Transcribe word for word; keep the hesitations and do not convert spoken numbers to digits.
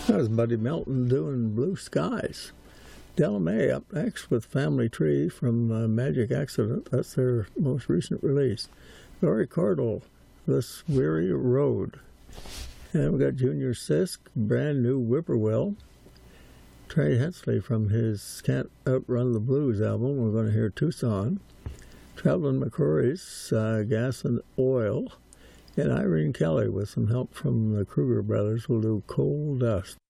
That was Buddy Melton doing Blue Skies. Della Mae up next with Family Tree from uh, Magic Accident. That's their most recent release. Laurie Cordell, This Weary Road. And we got Junior Sisk, brand new Whippoorwill. Trey Hensley from his Can't Outrun the Blues album. We're going to hear Tucson. Traveling McCrory's uh, Gas and Oil. And Irene Kelly with some help from the Kruger brothers will do Coal Dust.